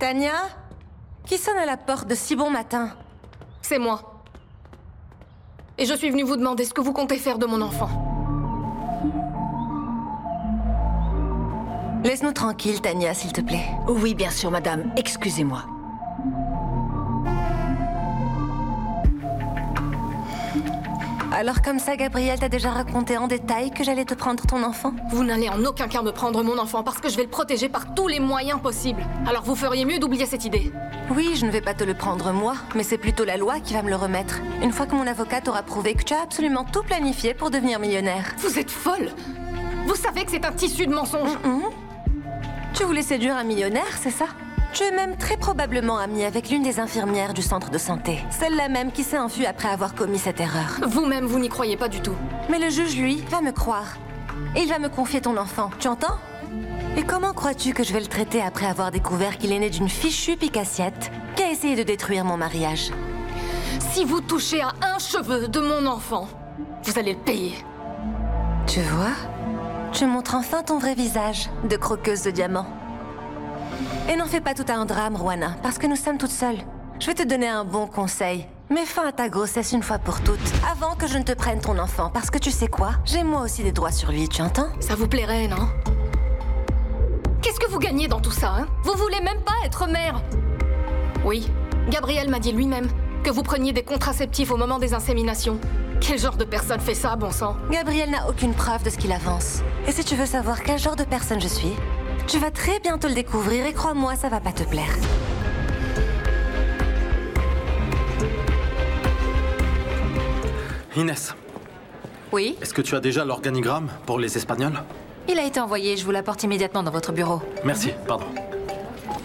Tania? Qui sonne à la porte de si bon matin? C'est moi. Et je suis venue vous demander ce que vous comptez faire de mon enfant. Laisse-nous tranquille, Tania, s'il te plaît. Oui, bien sûr, madame. Excusez-moi. Alors comme ça, Gabriel t'a déjà raconté en détail que j'allais te prendre ton enfant? Vous n'allez en aucun cas me prendre mon enfant parce que je vais le protéger par tous les moyens possibles. Alors vous feriez mieux d'oublier cette idée. Oui, je ne vais pas te le prendre moi, mais c'est plutôt la loi qui va me le remettre. Une fois que mon avocate aura prouvé que tu as absolument tout planifié pour devenir millionnaire. Vous êtes folle! Vous savez que c'est un tissu de mensonges. Tu voulais séduire un millionnaire, c'est ça? Tu es même très probablement ami avec l'une des infirmières du centre de santé. Celle-là même qui s'est enfuie après avoir commis cette erreur. Vous-même, vous n'y croyez pas du tout. Mais le juge, lui, va me croire. Et il va me confier ton enfant, tu entends? Et comment crois-tu que je vais le traiter après avoir découvert qu'il est né d'une fichue pique-assiette qui a essayé de détruire mon mariage? Si vous touchez à un cheveu de mon enfant, vous allez le payer. Tu vois? Tu montres enfin ton vrai visage de croqueuse de diamants. Et n'en fais pas tout un drame, Rowana, parce que nous sommes toutes seules. Je vais te donner un bon conseil. Mets fin à ta grossesse une fois pour toutes, avant que je ne te prenne ton enfant, parce que tu sais quoi? J'ai moi aussi des droits sur lui, tu entends? Ça vous plairait, non? Qu'est-ce que vous gagnez dans tout ça, hein? Vous voulez même pas être mère? Oui, Gabriel m'a dit lui-même que vous preniez des contraceptifs au moment des inséminations. Quel genre de personne fait ça, bon sang? Gabriel n'a aucune preuve de ce qu'il avance. Et si tu veux savoir quel genre de personne je suis, tu vas très bientôt le découvrir et crois-moi, ça va pas te plaire. Inès, Oui, est-ce que tu as déjà l'organigramme pour les Espagnols? il a été envoyé, je vous l'apporte immédiatement dans votre bureau. Merci, pardon.